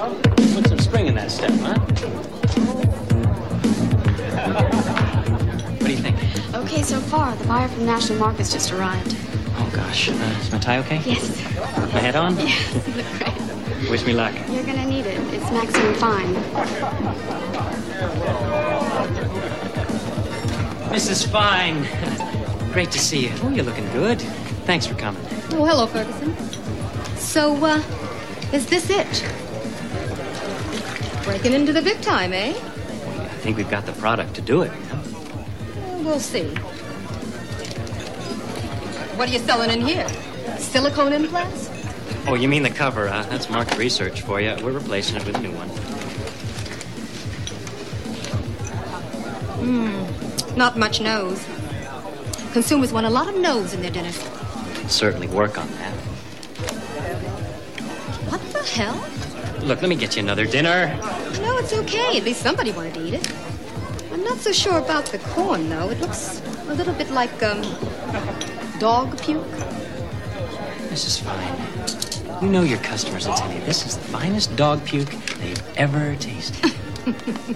Put some spring in that step, huh? What do you think? Okay, so far. The buyer from National Markets just arrived. Oh, gosh. Is my tie okay? Yes. My head on? Yes, you look great. Wish me luck. You're gonna need it. It's maximum fine. Mrs. Fine. Great to see you. Oh, you're looking good. Thanks for coming. Oh, hello, Ferguson. So, is this it? Breaking into the big time, eh? I think we've got the product to do it. We'll see. What are you selling in here? Silicone implants? Oh, you mean the cover? That's market research for you. We're replacing it with a new one. Not much nose. Consumers want a lot of nose in their dinners. Certainly work on that. What the hell? Look, let me get you another dinner. No, it's okay. At least somebody wanted to eat it. I'm not so sure about the corn, though. It looks a little bit like, dog puke. Mrs. Fine, you know your customers will tell you this is the finest dog puke they've ever tasted.